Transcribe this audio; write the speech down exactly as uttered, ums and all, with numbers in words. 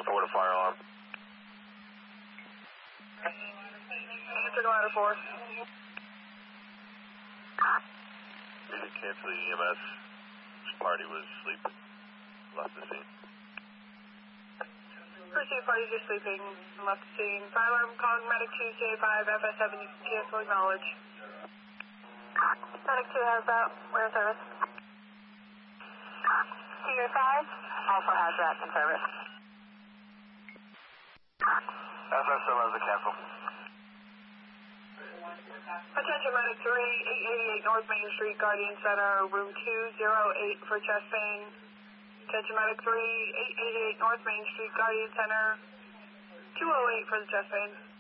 report a fire alarm. Answer to ladder four. You can cancel the E M S. This party was sleeping. Left the scene. Pursuit parties are sleeping. Left the scene. Fire alarm calling medic two, C A five, F S seven. You can cancel, acknowledge. Medic two has that. We're in service. C A five also has that in service. F S seven has a cancel. Attention medic three, eight eighty-eight North Main Street, Guardian Center, room two oh eight for chest pain. Attention medic three, eight eighty-eight North Main Street, Guardian Center, two oh eight for the chest pain.